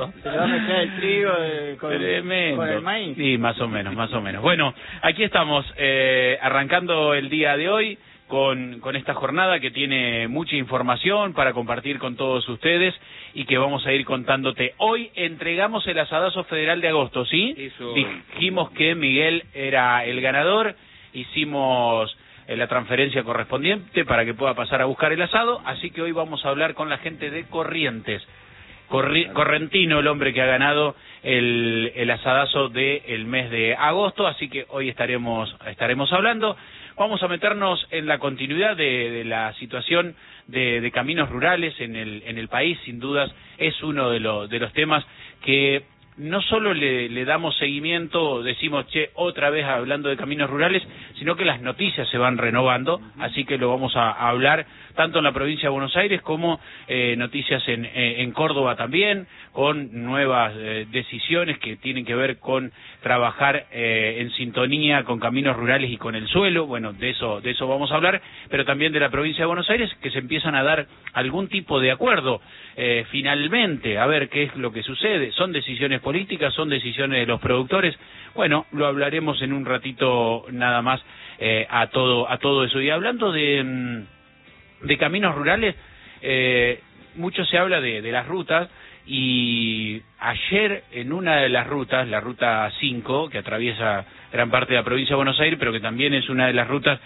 ¿no? Se le va a mezclar el trigo con el maíz. Sí, más o menos, más o menos. Bueno, aquí estamos arrancando el día de hoy con esta jornada que tiene mucha información para compartir con todos ustedes y que vamos a ir contándote. Hoy entregamos el asadazo federal de agosto, ¿sí? Eso. Dijimos que Miguel era el ganador, hicimos la transferencia correspondiente para que pueda pasar a buscar el asado, así que hoy vamos a hablar con la gente de Corrientes. Correntino, el hombre que ha ganado el asadazo del mes de agosto, así que hoy estaremos hablando. Vamos a meternos en la continuidad de la situación de caminos rurales en el país. Sin dudas es uno de los temas que no solo le damos seguimiento, decimos, otra vez hablando de caminos rurales, sino que las noticias se van renovando, así que lo vamos a hablar tanto en la provincia de Buenos Aires como noticias en Córdoba también, con nuevas decisiones que tienen que ver con trabajar en sintonía con caminos rurales y con el suelo. Bueno, de eso vamos a hablar, pero también de la provincia de Buenos Aires, que se empiezan a dar algún tipo de acuerdo, finalmente, a ver qué es lo que sucede. Son decisiones políticas, son decisiones de los productores. Bueno, lo hablaremos en un ratito nada más a todo eso. Y hablando de caminos rurales, mucho se habla de las rutas, y ayer en una de las rutas, la ruta 5, que atraviesa gran parte de la provincia de Buenos Aires, pero que también es una de las rutas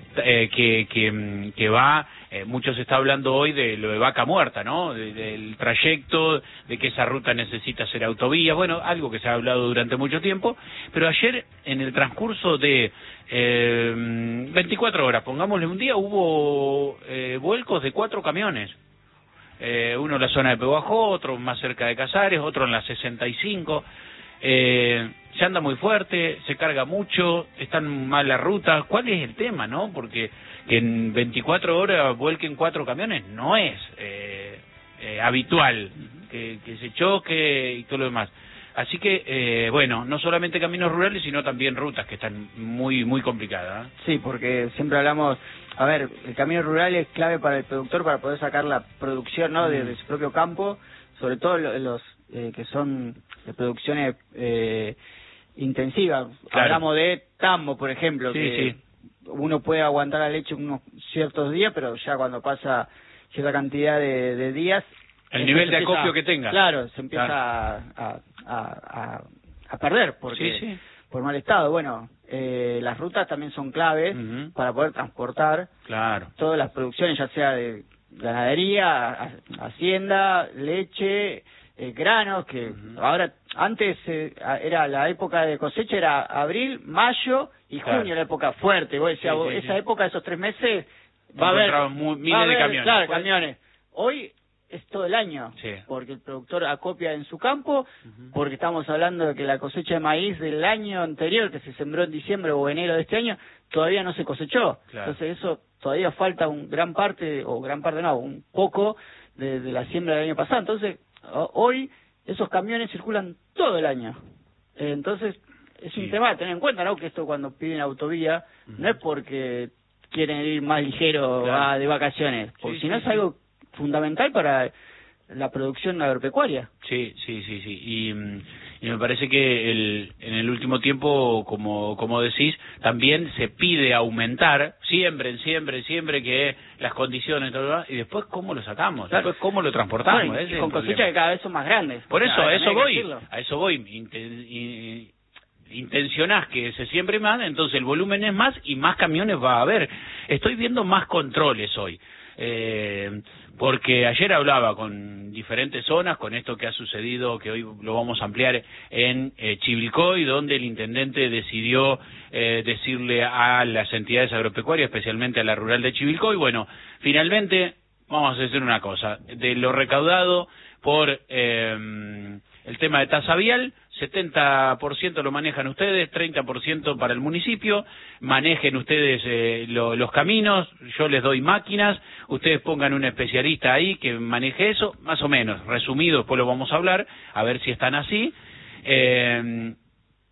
que va, mucho se está hablando hoy de lo de Vaca Muerta, ¿no? Del trayecto, de que esa ruta necesita ser autovía, bueno, algo que se ha hablado durante mucho tiempo, pero ayer en el transcurso de 24 horas, pongámosle un día, hubo vuelcos de 4 camiones. Uno en la zona de Pehuajó, otro más cerca de Casares, otro en la 65. Se anda muy fuerte, se carga mucho, están mal las rutas. ¿Cuál es el tema, no? Porque que en 24 horas vuelquen 4 camiones no es habitual, que se choque y todo lo demás. Así que, bueno, no solamente caminos rurales, sino también rutas que están muy complicadas, ¿eh? Sí, porque siempre hablamos, a ver, el camino rural es clave para el productor para poder sacar la producción, ¿no?, de su propio campo, sobre todo los que son de producciones intensivas. Claro. Hablamos de tambo, por ejemplo, sí, que uno puede aguantar la leche unos ciertos días, pero ya cuando pasa cierta cantidad de días, el nivel de acopio que tenga. Claro, se empieza a perder porque por mal estado. Bueno, las rutas también son claves para poder transportar todas las producciones, ya sea de ganadería, hacienda, leche, granos, que ahora antes era la época de cosecha, era abril, mayo y junio, la época fuerte. Vos decías, esa época, esos 3 meses, va a haber miles de camiones. Claro, camiones. Hoy es todo el año, porque el productor acopia en su campo, porque estamos hablando de que la cosecha de maíz del año anterior, que se sembró en diciembre o enero de este año, todavía no se cosechó. Entonces eso todavía falta un poco de la siembra del año pasado. Entonces hoy esos camiones circulan todo el año. Entonces es un tema a tener en cuenta, ¿no? Que esto cuando piden autovía no es porque quieren ir más ligero de vacaciones, porque si no es algo fundamental para la producción agropecuaria. Sí. Y me parece que en el último tiempo, como decís, también se pide aumentar siempre que las condiciones, y después cómo lo sacamos, después cómo lo transportamos. Bueno, con cosechas que cada vez son más grandes. Por eso, a eso voy. Intencionás que se siembre más, entonces el volumen es más y más camiones va a haber. Estoy viendo más controles hoy. Porque ayer hablaba con diferentes zonas, con esto que ha sucedido, que hoy lo vamos a ampliar en Chivilcoy, donde el intendente decidió decirle a las entidades agropecuarias, especialmente a la rural de Chivilcoy, bueno, finalmente vamos a hacer una cosa, de lo recaudado por el tema de tasa vial, 70% lo manejan ustedes, 30% para el municipio, manejen ustedes los caminos, yo les doy máquinas, ustedes pongan un especialista ahí que maneje eso, más o menos, resumido, después lo vamos a hablar, a ver si están así,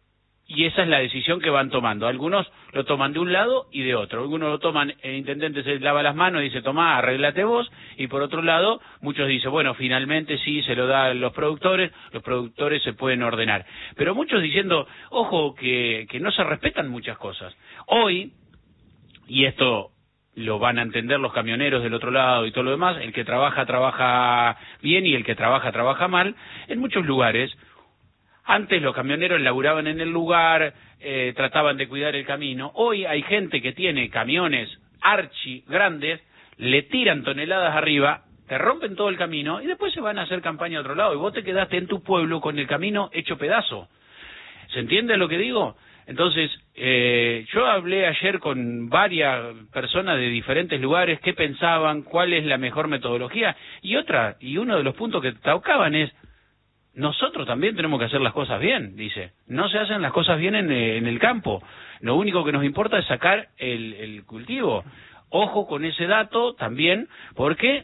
y esa es la decisión que van tomando. Algunos lo toman de un lado y de otro. Algunos lo toman, el intendente se lava las manos y dice, tomá, arréglate vos, y por otro lado, muchos dicen, bueno, finalmente sí, se lo da a los productores se pueden ordenar. Pero muchos diciendo, ojo, que no se respetan muchas cosas. Hoy, y esto lo van a entender los camioneros del otro lado y todo lo demás, el que trabaja, trabaja bien y el que trabaja, trabaja mal, en muchos lugares. Antes los camioneros laburaban en el lugar, trataban de cuidar el camino. Hoy hay gente que tiene camiones archi grandes, le tiran toneladas arriba, te rompen todo el camino y después se van a hacer campaña a otro lado. Y vos te quedaste en tu pueblo con el camino hecho pedazo. ¿Se entiende lo que digo? Entonces, yo hablé ayer con varias personas de diferentes lugares, qué pensaban, cuál es la mejor metodología. Y uno de los puntos que tocaban es, nosotros también tenemos que hacer las cosas bien, dice. No se hacen las cosas bien en el campo. Lo único que nos importa es sacar el cultivo. Ojo con ese dato también, porque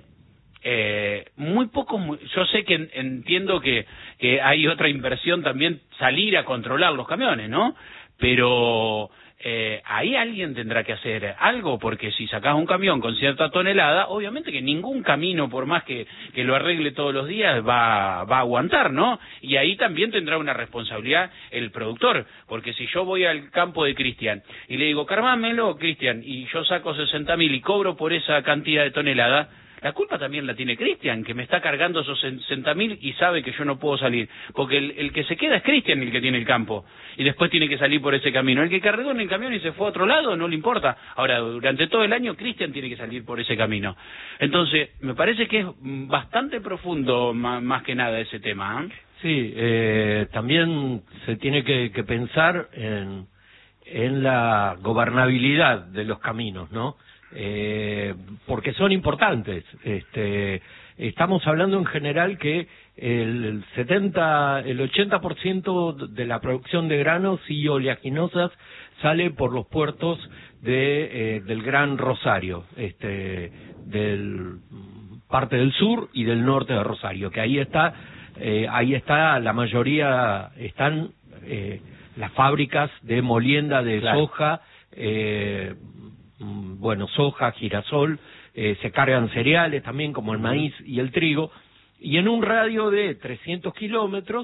yo sé que entiendo que hay otra inversión también, salir a controlar los camiones, ¿no? Pero ahí alguien tendrá que hacer algo, porque si sacás un camión con cierta tonelada, obviamente que ningún camino, por más que lo arregle todos los días, va a aguantar, ¿no? Y ahí también tendrá una responsabilidad el productor, porque si yo voy al campo de Cristian y le digo, carmámelo, Cristian, y yo saco 60.000 y cobro por esa cantidad de tonelada, la culpa también la tiene Cristian, que me está cargando esos 60.000 y sabe que yo no puedo salir. Porque el que se queda es Cristian, el que tiene el campo. Y después tiene que salir por ese camino. El que cargó en el camión y se fue a otro lado, no le importa. Ahora, durante todo el año, Cristian tiene que salir por ese camino. Entonces, me parece que es bastante profundo, más que nada, ese tema, ¿eh? Sí, también se tiene que pensar en la gobernabilidad de los caminos, ¿no? Porque son importantes. Estamos hablando en general que el 80% de la producción de granos y oleaginosas sale por los puertos del Gran Rosario, del parte del sur y del norte de Rosario, que ahí está la mayoría, están las fábricas de molienda de soja, soja, girasol, se cargan cereales también como el maíz y el trigo, y en un radio de 300 kilómetros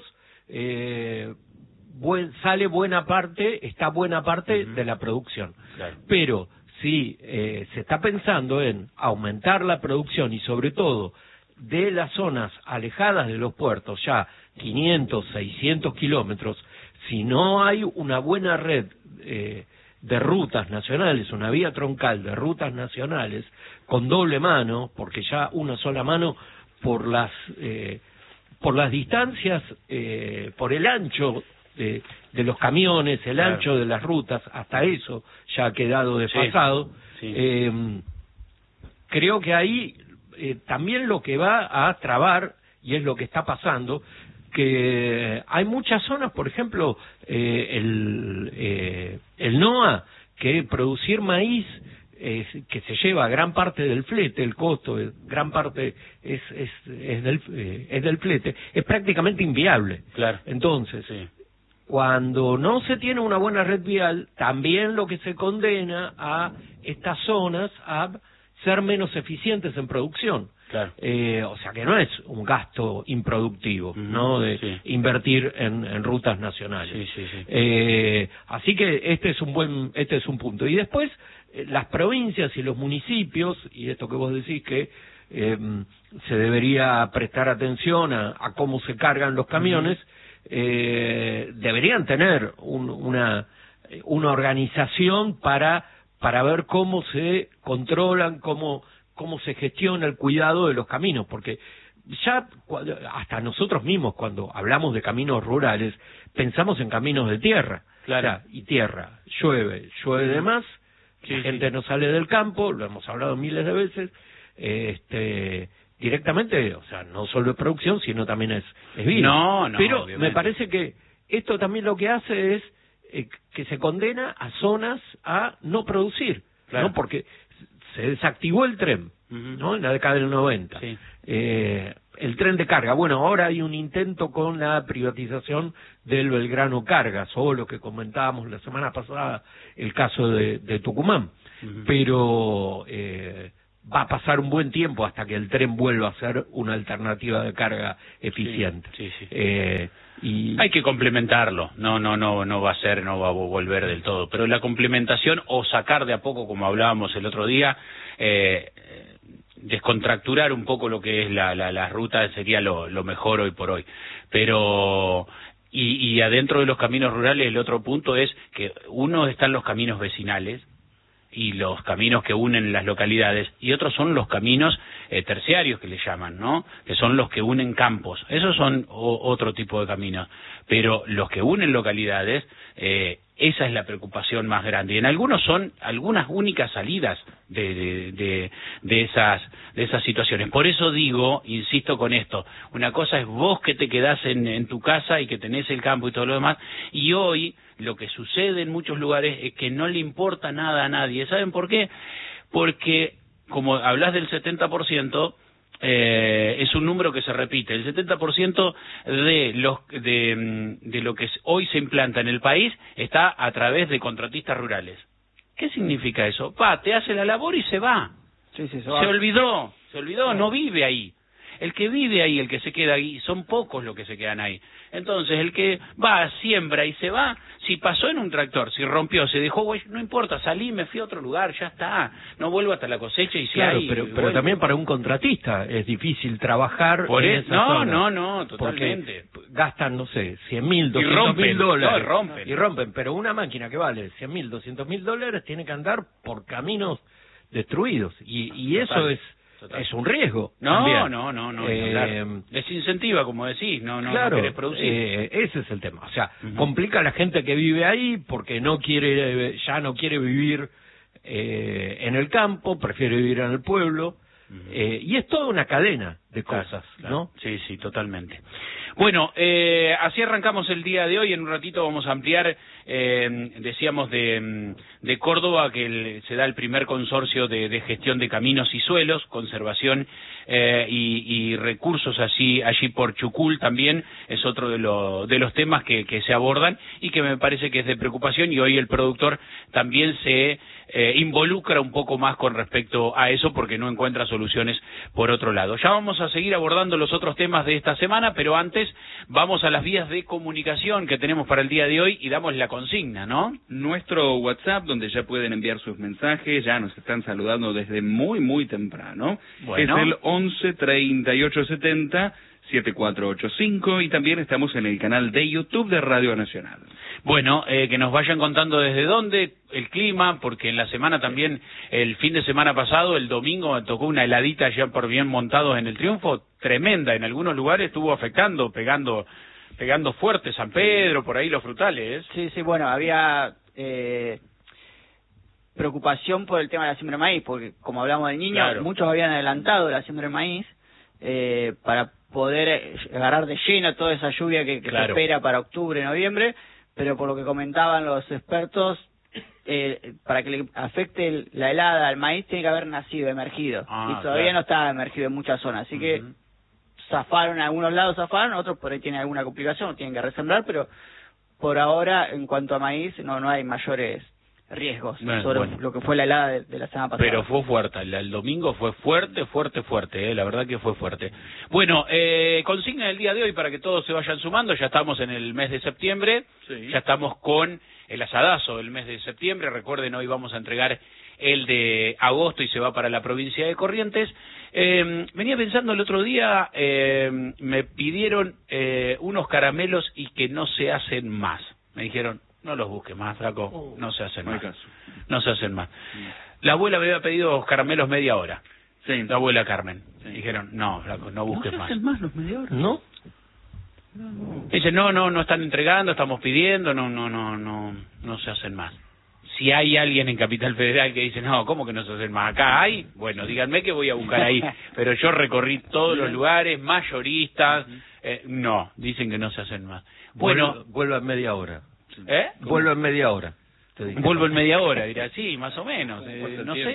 sale buena parte de la producción. Claro. Pero si se está pensando en aumentar la producción y sobre todo de las zonas alejadas de los puertos, ya 500, 600 kilómetros, si no hay una buena red de rutas nacionales, una vía troncal de rutas nacionales con doble mano, porque ya una sola mano por las distancias, por el ancho de los camiones, el ancho de las rutas, hasta eso ya ha quedado desfasado. Sí. Creo que ahí también lo que va a trabar, y es lo que está pasando, que hay muchas zonas, por ejemplo, el NOA, que producir maíz, que se lleva gran parte del flete, el costo, gran parte es del flete, es prácticamente inviable. Claro. Entonces, cuando no se tiene una buena red vial, también lo que se condena a estas zonas a ser menos eficientes en producción. Claro. O sea que no es un gasto improductivo, ¿no? De invertir en rutas nacionales. Así que este es un punto. Y después las provincias y los municipios, y esto que vos decís que se debería prestar atención a cómo se cargan los camiones, deberían tener una organización para ver cómo se controlan, cómo se gestiona el cuidado de los caminos, porque ya hasta nosotros mismos cuando hablamos de caminos rurales pensamos en caminos de tierra. Claro. O sea, y tierra, llueve de más, la gente no sale del campo, lo hemos hablado miles de veces, directamente, o sea, no solo es producción, sino también es vida. No, pero obviamente. Me parece que esto también lo que hace es que se condena a zonas a no producir, claro. ¿No? Porque se desactivó el tren, ¿no? En la década del 90. Sí. el tren de carga. Bueno, ahora hay un intento con la privatización del Belgrano Cargas, o lo que comentábamos la semana pasada, el caso de Tucumán. Pero va a pasar un buen tiempo hasta que el tren vuelva a ser una alternativa de carga eficiente. Y hay que complementarlo, no va a volver del todo, pero la complementación o sacar de a poco, como hablábamos el otro día, descontracturar un poco lo que es la ruta sería lo mejor hoy por hoy. Pero y adentro de los caminos rurales el otro punto es que uno están los caminos vecinales y los caminos que unen las localidades, y otros son los caminos terciarios que le llaman, ¿no? Que son los que unen campos. Esos son otro tipo de caminos. Pero los que unen localidades, esa es la preocupación más grande. Y en algunos son algunas únicas salidas de esas situaciones. Por eso digo, insisto con esto, una cosa es vos que te quedás en tu casa y que tenés el campo y todo lo demás, y hoy lo que sucede en muchos lugares es que no le importa nada a nadie. ¿Saben por qué? Porque, como hablas del 70%, es un número que se repite. El 70% de lo que hoy se implanta en el país está a través de contratistas rurales. ¿Qué significa eso? Te hace la labor y se va. Se olvidó, no vive ahí. El que vive ahí, el que se queda ahí, son pocos los que se quedan ahí. Entonces, el que va, siembra y se va, si pasó en un tractor, si rompió, se dejó, güey, no importa, salí, me fui a otro lugar, ya está, no vuelvo hasta la cosecha y si claro, hay... pero también para un contratista es difícil trabajar por en esa zona. No, totalmente. Porque gastan, no sé, 100.000, 200.000 dólares. Y rompen, pero una máquina que vale 100.000, 200.000 dólares tiene que andar por caminos destruidos, y eso es un riesgo. No. Desincentiva, como decís, no querés producir. Ese es el tema. O sea, complica a la gente que vive ahí porque ya no quiere vivir en el campo, prefiere vivir en el pueblo. Y es toda una cadena de cosas, ¿no? Sí, totalmente. Bueno, así arrancamos el día de hoy. En un ratito vamos a ampliar, decíamos, de Córdoba, que se da el primer consorcio de gestión de caminos y suelos, conservación y recursos allí por Chucul también, es otro de los temas que se abordan y que me parece que es de preocupación, y hoy el productor también se involucra un poco más con respecto a eso porque no encuentra soluciones por otro lado. Ya vamos a seguir abordando los otros temas de esta semana, pero antes vamos a las vías de comunicación que tenemos para el día de hoy y damos la consigna, ¿no? Nuestro WhatsApp, donde ya pueden enviar sus mensajes, ya nos están saludando desde muy temprano. Bueno. Es el 11 38 70 7485, y también estamos en el canal de YouTube de Radio Nacional. Bueno, que nos vayan contando desde dónde, el clima, porque en la semana también, el fin de semana pasado, el domingo, me tocó una heladita ya por bien montados en el Triunfo, tremenda, en algunos lugares estuvo afectando, pegando fuerte, San Pedro, por ahí los frutales. Sí, bueno, había preocupación por el tema de la siembra de maíz, porque como hablamos del niño, claro, muchos habían adelantado la siembra de maíz para poder agarrar de lleno toda esa lluvia que se espera para octubre, noviembre, pero por lo que comentaban los expertos, para que le afecte la helada al maíz tiene que haber nacido, emergido, y todavía no está emergido en muchas zonas, así que zafaron, en algunos lados zafaron, otros por ahí tienen alguna complicación, tienen que resembrar, pero por ahora, en cuanto a maíz, no hay mayores riesgos sobre lo que fue la helada de la semana pasada. Pero fue fuerte, el domingo fue fuerte, la verdad que fue fuerte. Bueno, consigna del día de hoy para que todos se vayan sumando, ya estamos en el mes de septiembre, ya estamos con el asadazo del mes de septiembre, recuerden, hoy vamos a entregar el de agosto y se va para la provincia de Corrientes. Venía pensando el otro día, me pidieron unos caramelos y que no se hacen más, me dijeron, no los busques más, flaco, no se hacen más. No se hacen más. La abuela me había pedido caramelos media hora. Sí. La abuela Carmen. Dijeron, no, flaco, no busques más. ¿No se hacen más los media hora? ¿No? Dice, no están entregando, estamos pidiendo, no se hacen más. Si hay alguien en Capital Federal que dice, no, ¿cómo que no se hacen más? Acá hay, bueno, díganme que voy a buscar ahí. Pero yo recorrí todos los lugares, mayoristas, no, dicen que no se hacen más. Bueno, vuelvo en media hora. Vuelvo en media hora. Vuelvo en media hora, dirá, sí, más o menos, no sé.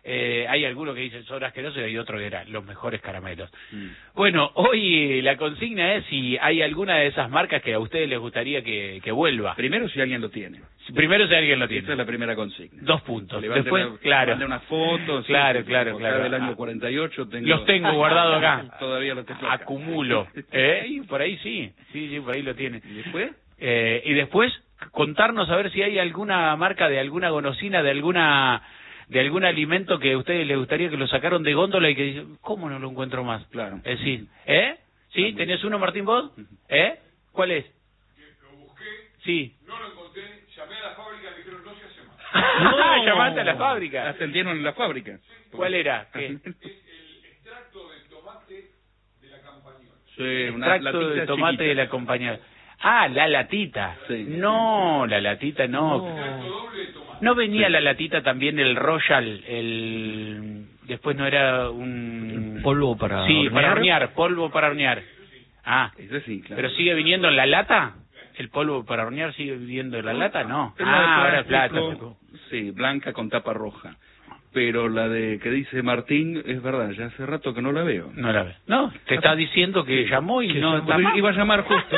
hay algunos que dicen son asquerosos y hay otros que eran los mejores caramelos. Bueno, hoy la consigna es si hay alguna de esas marcas que a ustedes les gustaría que vuelva. Primero si alguien lo tiene. Primero si alguien lo tiene. Esa es la primera consigna. 2 puntos. Después, claro. Mande una foto. Claro. Del año 48 los tengo guardados acá. Todavía los tengo acá. Acumulo. Por ahí sí, por ahí lo tiene. ¿Y después? Y después contarnos a ver si hay alguna marca de alguna golosina, de algún alimento que a ustedes les gustaría que lo sacaron de góndola y que dicen, ¿cómo no lo encuentro más? Claro. Sí. ¿Sí? ¿Tenés uno, Martín, vos? ¿Cuál es? Lo busqué, sí. No lo encontré, llamé a la fábrica y dijeron, no se hace más. No, llamaste a la fábrica. ¿Atendieron en la fábrica? ¿Cuál era? Es el extracto de tomate de la campañola. Sí, extracto de tomate chiquita. de la compañía. Ah, la latita. Sí. No, la latita no. Extracto doble de tomate. ¿No venía la latita también el Royal? Después no era un... polvo para Sí, hornear. para hornear, polvo para hornear. Ah, Eso sí, claro. ¿pero sigue viniendo en la lata? ¿El polvo para hornear sigue viniendo en la lata? No. Es la de Ahora es plástico, plata. sí, blanca con tapa roja. Pero la de que dice Martín, es verdad, ya hace rato que no la veo. No la ves. No, te está diciendo que llamó y no está Porque más. iba a llamar justo.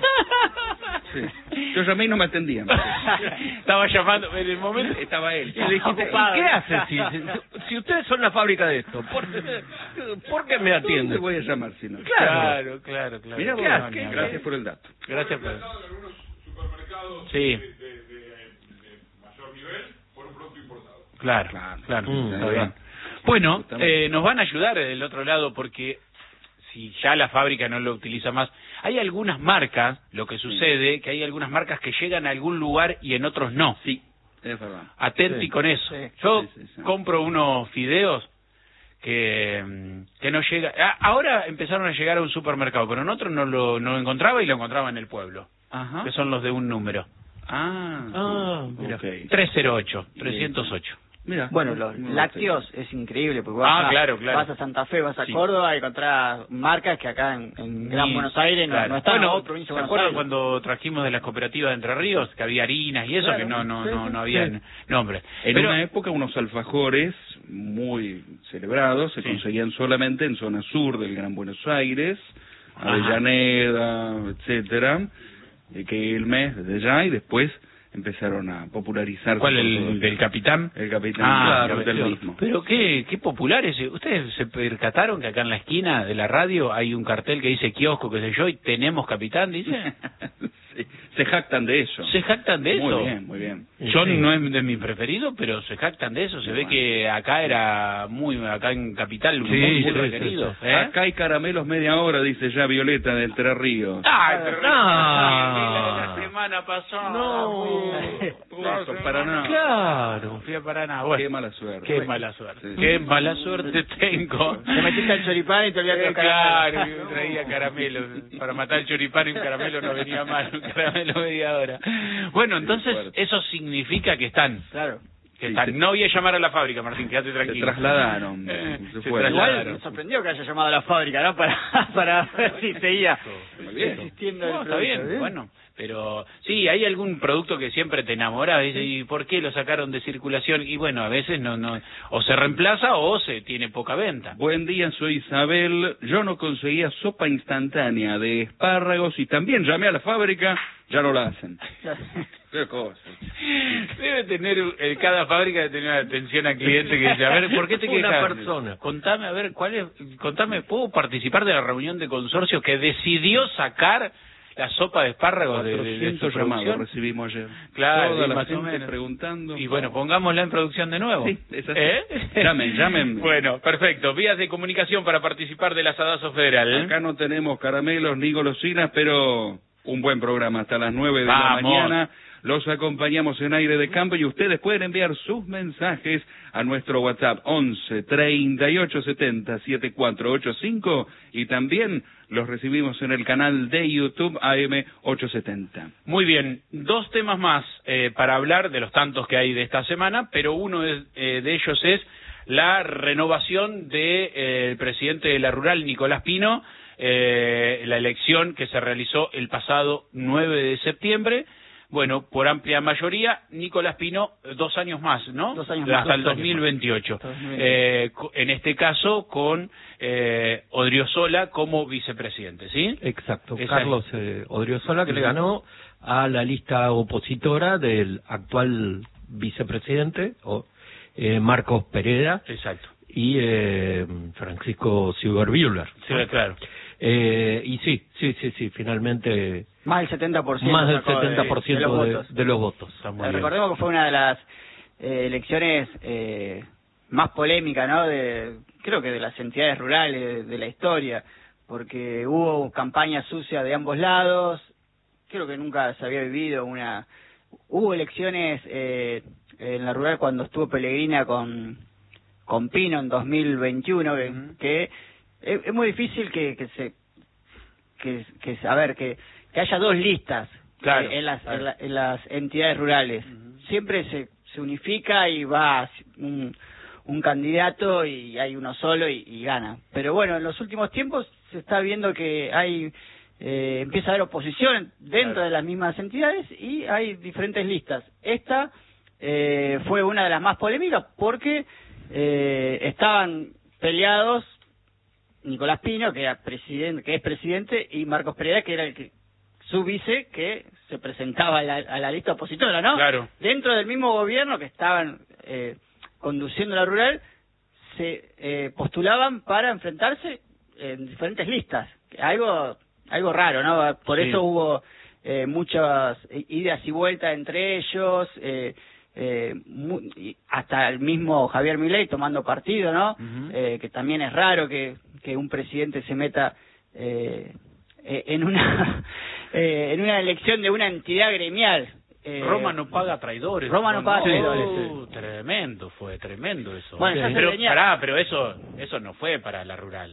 Sí. Yo llamé y no me atendían. Estaba llamando, en el momento Estaba él. Y le dijiste, ¿y qué haces si ustedes son la fábrica de esto? ¿Por qué me ¿Dónde atienden? voy a llamar si no? Claro. Mira, Qué vos, genial. gracias por el dato. Gracias por... En algunos supermercados Sí. de mayor nivel por un producto importado. Claro. Está bien. Bueno, nos van a ayudar del otro lado porque si ya la fábrica no lo utiliza más, hay algunas marcas, lo que sucede, que hay algunas marcas que llegan a algún lugar y en otros no. Sí, es verdad. Atenti Sí. con eso. Sí. Yo Sí. compro unos fideos que no llega. Ahora empezaron a llegar a un supermercado, pero en otro no lo encontraba y lo encontraba en el pueblo, Ajá. que son los de un número. Mira. Ok. 308, 308. Mira. Bueno, los lácteos es increíble, porque Claro. vas a Santa Fe, vas a Sí. Córdoba y encontrás marcas que acá en Gran Buenos Aires Claro. no están. Bueno, en provincia ¿se de Buenos acuerdan Aires? cuando trajimos de las cooperativas de Entre Ríos, que había harinas y eso, Claro. que no habían nombre? En Pero, una época unos alfajores muy celebrados se Sí. conseguían solamente en zona sur del Gran Buenos Aires, Ajá. Avellaneda, etcétera, que el mes desde ya y después empezaron a popularizarse. ¿cuál, por todo el del capitán? El capitán, Claro, del pero- mismo. Pero qué populares. ¿Ustedes se percataron que acá en la esquina de la radio hay un cartel que dice kiosco, qué sé yo, y tenemos capitán, dice? Sí, se jactan de eso. ¿Se jactan de eso? Muy bien. Yo Sí. no es de mi preferido, pero se jactan de eso. Se ve que acá era acá en Capital, muy, muy sí, requerido. sí. Acá hay caramelos media hora, dice ya Violeta de Entre Ríos. ¡Ay, pero No. la semana pasada! Eso, para nada. Claro. Fui a Paraná. Bueno, Qué mala suerte. qué mala suerte. Sí. Qué mala suerte tengo. Te metiste al choripán y te olvidaste los Claro, caramelos. yo traía caramelo. Para matar el choripán y un caramelo no venía mal. Un caramelo media hora. Bueno, entonces fuerte. eso significa que están. Claro. Que Sí, están. se- No voy a llamar a la fábrica, Martín, quédate Se tranquilo. trasladaron. Se Se fueron. trasladaron. Igual me sorprendió que haya llamado a la fábrica, ¿no? Para ver si seguía existiendo el No, está producto, bien, bueno, pero sí, hay algún producto que siempre te enamora, dice, ¿y por qué lo sacaron de circulación? Y bueno, a veces no, o se reemplaza o se tiene poca venta. Buen día, soy Isabel. Yo no conseguía sopa instantánea de espárragos y también llamé a la fábrica, ya no la hacen. Qué cosa. Debe tener, cada fábrica debe tener una atención al cliente que dice, a ver, ¿por qué te Una quejas? persona. Contame, a ver, contame, ¿puedo participar de la reunión de consorcio que decidió sacar la sopa de espárragos de 400 su llamados producción? recibimos ayer. Claro, Toda y la más o gente menos. preguntando. Y bueno, pongámosla en producción de nuevo. Sí, es así. Llamen. Bueno, perfecto. Vías de comunicación para participar del Asadazo Federal. Acá no tenemos caramelos ni golosinas, pero un buen programa hasta las 9 de la Vamos. mañana. Los acompañamos en Aire de Campo y ustedes pueden enviar sus mensajes a nuestro WhatsApp 11 38 70 7485 y también los recibimos en el canal de YouTube AM 870. Muy bien, 2 temas más para hablar de los tantos que hay de esta semana, pero uno de ellos es la renovación del presidente de la Rural, Nicolás Pino, la elección que se realizó el pasado 9 de septiembre. bueno, por amplia mayoría, Nicolás Pino 2 años más, ¿no? 2 años más. Hasta el 2028. En este caso, con Odriozola como vicepresidente, ¿sí? Exacto. Carlos Odriozola, que le ganó a la lista opositora del actual vicepresidente, Marcos Pereira. Exacto. Y Francisco Silver-Bühler. Sí, claro. Y sí, finalmente... Más del 70%. Más del 70% de los votos. Recordemos que fue una de las elecciones más polémicas, ¿no? Creo que de las entidades rurales de la historia, porque hubo campañas sucias de ambos lados. Creo que nunca se había vivido Hubo elecciones en la rural cuando estuvo Pellegrina con Pino en 2021, que es muy difícil que haya 2 listas, claro, en las entidades rurales. Siempre se unifica y va un candidato y hay uno solo y gana. Pero bueno, en los últimos tiempos se está viendo que empieza a haber oposición dentro de las mismas entidades y hay diferentes listas. Esta fue una de las más polémicas porque estaban peleados Nicolás Pino, que es presidente, y Marcos Pereira, que era su vice, que se presentaba a la lista opositora, ¿no? Claro. Dentro del mismo gobierno que estaban conduciendo la rural, se postulaban para enfrentarse en diferentes listas. Algo raro, ¿no? Por eso hubo muchas idas y vueltas entre ellos, hasta el mismo Javier Milei tomando partido, ¿no? Que también es raro que un presidente se meta en una elección de una entidad gremial. Roma no paga traidores. Roma no paga traidores. Tremendo eso. Bueno, pero eso no fue para la rural.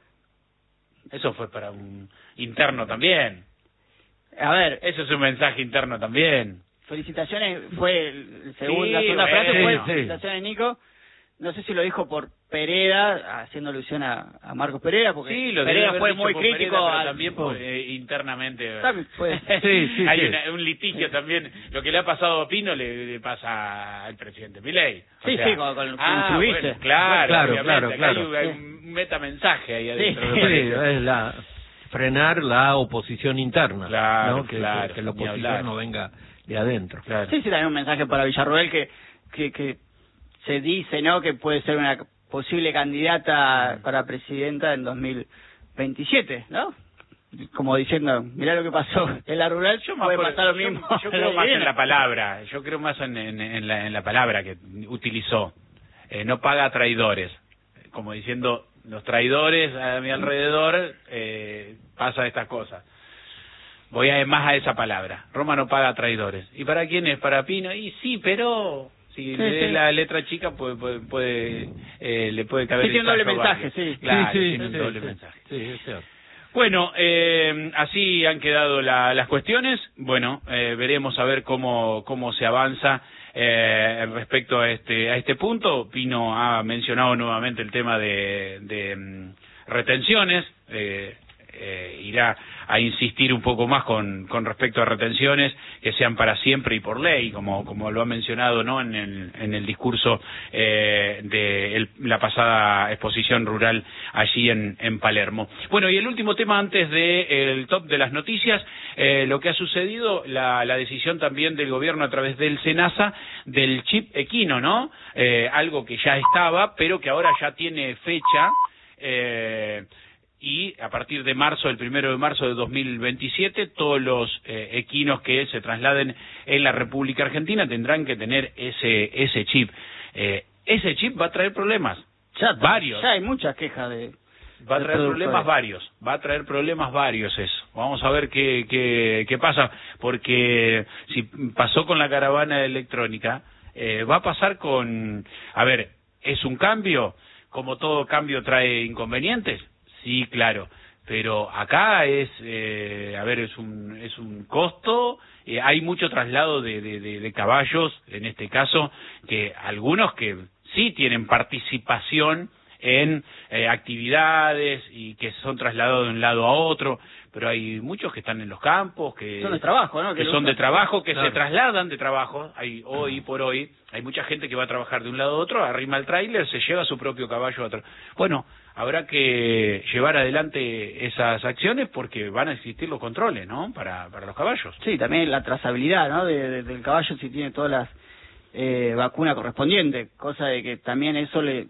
Eso fue para un interno también. A ver, eso es un mensaje interno también. Felicitaciones, fue la segunda frase fue felicitaciones, Nico. No sé si lo dijo por Pereira, haciendo alusión a Marcos Pereira, porque Pereira fue muy crítico. Pereira, también internamente. Pues, hay un litigio también. Lo que le ha pasado a Pino le pasa al presidente Milei. Con su vice. Bueno, claro. Hay un metamensaje ahí adentro. Es frenar la oposición interna. Claro, ¿no? Que la oposición no venga de adentro. Claro. Sí, también un mensaje para Villarroel que se dice, ¿no?, que puede ser una posible candidata para presidenta en 2027, ¿no? Como diciendo, mirá lo que pasó en la rural, puede pasar lo mismo. Yo creo más en la palabra, en la palabra que utilizó. No paga traidores, como diciendo, los traidores a mi alrededor pasa estas cosas. Voy más a esa palabra. Roma no paga traidores. ¿Y para quién es? ¿Para Pino? Y sí, pero si la letra chica le puede caber. Sí, tiene un doble mensaje, sí. Claro, tiene un doble mensaje. Sí, es cierto. Bueno, así han quedado las cuestiones. Bueno, veremos a ver cómo se avanza respecto a este punto. Pino ha mencionado nuevamente el tema de retenciones. Irá a insistir un poco más con respecto a retenciones que sean para siempre y por ley, como lo ha mencionado, ¿no?, en el discurso de la pasada exposición rural allí en Palermo. Bueno, y el último tema antes del top de las noticias, lo que ha sucedido, la decisión también del gobierno a través del SENASA del chip equino, ¿no? Algo que ya estaba, pero que ahora ya tiene fecha, y a partir de marzo, el 1 de marzo de 2027, todos los equinos que se trasladen en la República Argentina tendrán que tener ese chip. Ese chip va a traer problemas, varios. Ya hay muchas quejas de... Va a traer problemas varios eso. Vamos a ver qué pasa, porque si pasó con la caravana electrónica, va a pasar con... A ver, ¿es un cambio? Como todo cambio trae inconvenientes. Sí, claro, pero acá es un costo, hay mucho traslado de caballos, en este caso, que algunos que sí tienen participación en actividades y que son trasladados de un lado a otro, pero hay muchos que están en los campos, que son de trabajo, ¿no? Que son de trabajo, que se trasladan de trabajo. Hoy por hoy hay mucha gente que va a trabajar de un lado a otro, arrima el tráiler, se lleva su propio caballo a otro. Bueno, habrá que llevar adelante esas acciones porque van a existir los controles, ¿no? Para los caballos. Sí, también la trazabilidad, ¿no? Del caballo, si tiene todas las vacunas correspondientes, cosa de que también eso les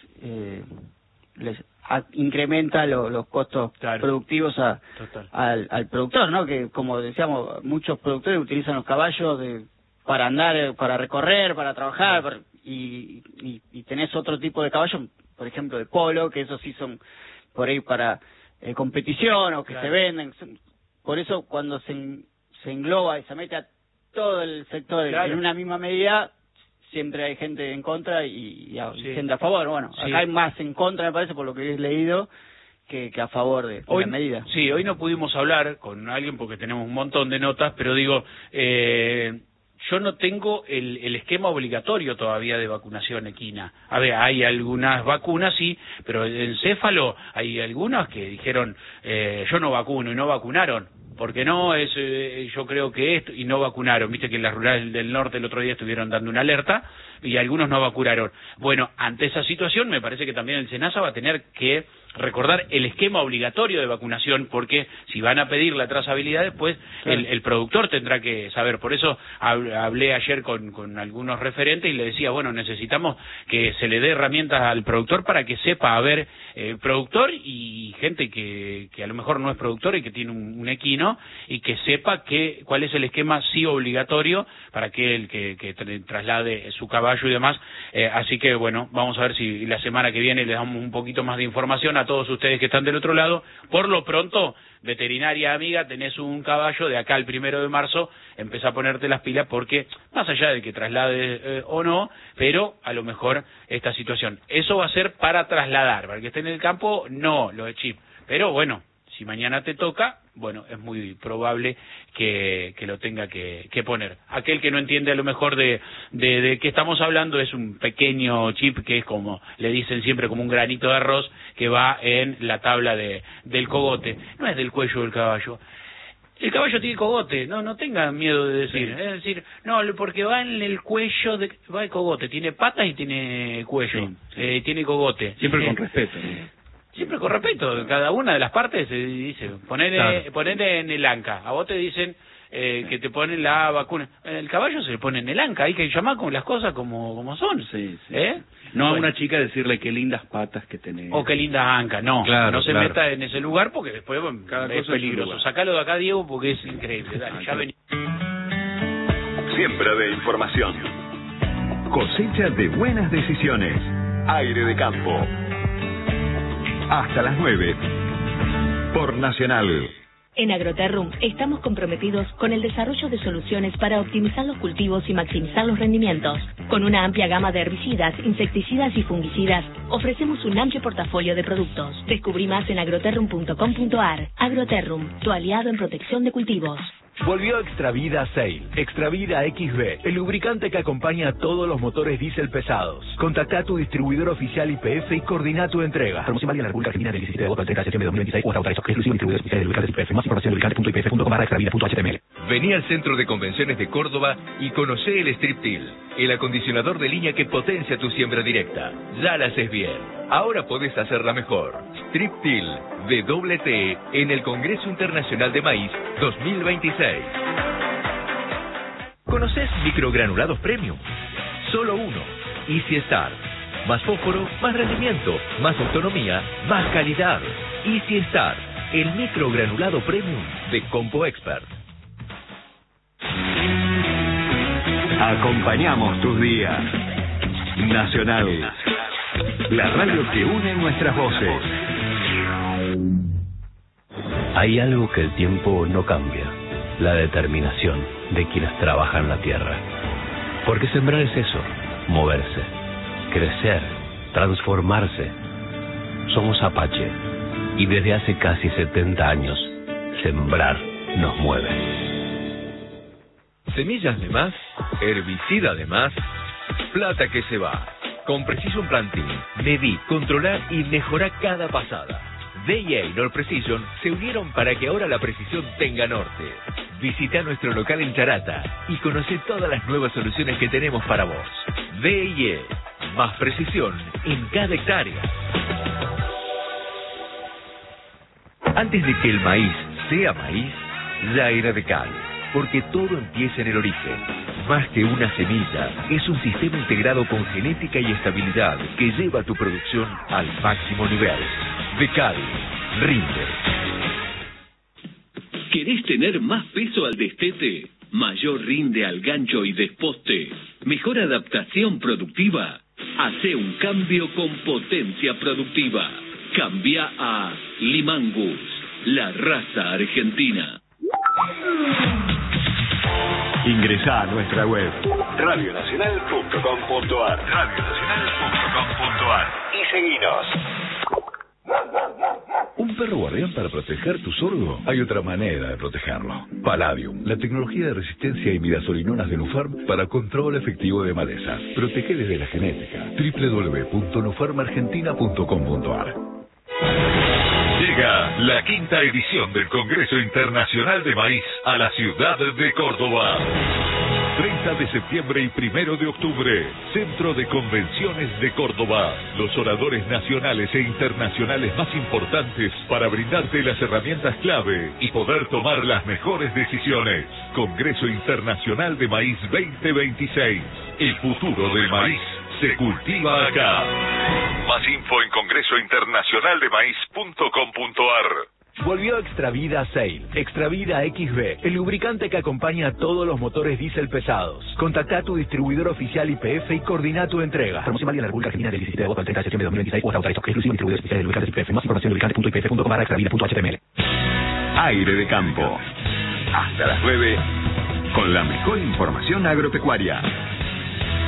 incrementa los costos productivos al productor, ¿no? Que, como decíamos, muchos productores utilizan los caballos para andar, para recorrer, para trabajar, y tenés otro tipo de caballos, por ejemplo, de polo, que esos sí son por ahí para competición o que se venden. Por eso, cuando se engloba y se mete a todo el sector en una misma medida, siempre hay gente en contra y gente a favor. Bueno, acá hay más en contra, me parece, por lo que he leído, que a favor de la medida. Sí, hoy no pudimos hablar con alguien porque tenemos un montón de notas, pero digo, yo no tengo el esquema obligatorio todavía de vacunación equina. A ver, hay algunas vacunas, sí, pero en céfalo hay algunas que dijeron, yo no vacuno, y no vacunaron. Porque no es, yo creo que esto, y no vacunaron. Viste que en las rurales del norte el otro día estuvieron dando una alerta y algunos no vacunaron. Bueno, ante esa situación me parece que también el SENASA va a tener que recordar el esquema obligatorio de vacunación, porque si van a pedir la trazabilidad después, el productor tendrá que saber. Por eso hablé ayer con algunos referentes y le decía, bueno, necesitamos que se le dé herramientas al productor para que sepa, a ver, productor y gente que a lo mejor no es productor y que tiene un equino, y que sepa cuál es el esquema sí obligatorio para aquel que traslade su caballo y demás. Así que bueno, vamos a ver si la semana que viene les damos un poquito más de información a todos ustedes que están del otro lado. Por lo pronto, veterinaria amiga, tenés un caballo, de acá al 1 de marzo, empezá a ponerte las pilas, porque más allá de que traslade o no, pero a lo mejor esta situación, eso va a ser para trasladar, para que esté en el campo, no, lo de chip, pero bueno, si mañana te toca, bueno, es muy probable que lo tenga que poner. Aquel que no entiende a lo mejor de qué estamos hablando, es un pequeño chip que es, como le dicen siempre, como un granito de arroz que va en la tabla del cogote. No es del cuello del caballo. El caballo tiene cogote, no tengan miedo de decir. Es decir, no, porque va en el cuello, va el cogote, tiene patas y tiene cuello, tiene cogote. Siempre con respeto. Siempre con respeto, cada una de las partes se dice, ponele en el anca, a vos te dicen que te ponen la vacuna, el caballo se le pone en el anca, hay que llamar con las cosas como son. Sí. No a una chica decirle qué lindas patas que tenés. O qué lindas ancas, no se meta en ese lugar porque después es peligroso. Sacalo de acá, Diego, porque es increíble. Dale, ya vení. Siempre de información. Cosecha de buenas decisiones. Aire de campo. Hasta las 9 por Nacional. En Agroterrum estamos comprometidos con el desarrollo de soluciones para optimizar los cultivos y maximizar los rendimientos. Con una amplia gama de herbicidas, insecticidas y fungicidas, ofrecemos un amplio portafolio de productos. Descubrí más en agroterrum.com.ar. Agroterrum, tu aliado en protección de cultivos. Volvió Extravida Sail, Extravida XB, el lubricante que acompaña a todos los motores diésel pesados. Contacta a tu distribuidor oficial YPF y coordina tu entrega. Promoción válida en la República Argentina del 17 de agosto al 30 de septiembre de 2026 o hasta autorizado. Exclusivo distribuidor oficial de lubricantes YPF. Más información en lubricantes.ypf.com/extravida.html. Vení al Centro de Convenciones de Córdoba y conocé el Strip Till, el acondicionador de línea que potencia tu siembra directa. Ya la haces bien. Ahora podés hacerla mejor. Strip Till de WT en el Congreso Internacional de Maíz 2026. ¿Conoces microgranulados premium? Solo uno. Easy Start. Más fósforo, más rendimiento, más autonomía, más calidad. Easy Start, el microgranulado premium de Compo Expert. Acompañamos tus días. Nacional. La radio que une nuestras voces. Hay algo que el tiempo no cambia: la determinación de quienes trabajan la tierra. Porque sembrar es eso, moverse, crecer, transformarse. Somos Apache, y desde hace casi 70 años, sembrar nos mueve. Semillas de más, herbicida de más, plata que se va. Con Precision Planting, medí, controlar y mejorar cada pasada. DIA y Nord Precision se unieron para que ahora la precisión tenga norte. Visita nuestro local en Charata y conoce todas las nuevas soluciones que tenemos para vos. DIA, más precisión en cada hectárea. Antes de que el maíz sea maíz, ya era de Cal, porque todo empieza en el origen. Más que una semilla, es un sistema integrado con genética y estabilidad que lleva tu producción al máximo nivel. De Cal, rinde. ¿Querés tener más peso al destete? ¿Mayor rinde al gancho y desposte? ¿Mejor adaptación productiva? Hacé un cambio con potencia productiva. Cambia a Limangus, la raza argentina. Ingresá a nuestra web radionacional.com.ar y seguinos. ¿Un perro guardián para proteger tu sorgo? Hay otra manera de protegerlo. Palladium, la tecnología de resistencia y midazolinonas de Nufarm para control efectivo de malezas. Protege desde la genética. www.nufarmargentina.com.ar. Llega la 5ª edición del Congreso Internacional de Maíz a la ciudad de Córdoba. 30 de septiembre y 1 de octubre, Centro de Convenciones de Córdoba. Los oradores nacionales e internacionales más importantes para brindarte las herramientas clave y poder tomar las mejores decisiones. Congreso Internacional de Maíz 2026. El futuro del maíz se cultiva acá. Más info en congresointernacionaldemaíz.com.ar. Volvió Extravida Sail, Extravida XB, el lubricante que acompaña a todos los motores diésel pesados. Contacta a tu distribuidor oficial YPF y coordina tu entrega. Promoción válida en la República Argentina del 17 de agosto al 30 de septiembre de 2026 o hasta autorizado. Exclusivo distribuidor especial de lubricantes YPF. Más información en lubricantes.ypf.com/extravida.html. Aire de campo. Hasta las 9 con la mejor información agropecuaria.